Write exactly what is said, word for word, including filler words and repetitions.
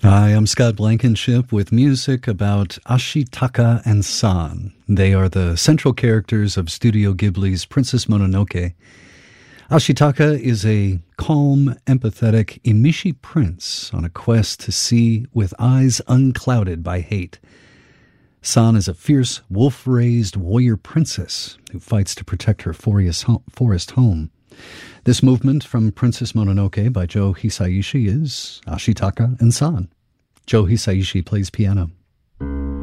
Hi, I'm Scott Blankenship with music about Ashitaka and San. They are the central characters of Studio Ghibli's Princess Mononoke. Ashitaka is a calm, empathetic Emishi prince on a quest to see with eyes unclouded by hate. San is a fierce, wolf-raised warrior princess who fights to protect her forest home. This movement from Princess Mononoke by Joe Hisaishi is Ashitaka and San. Joe Hisaishi plays piano.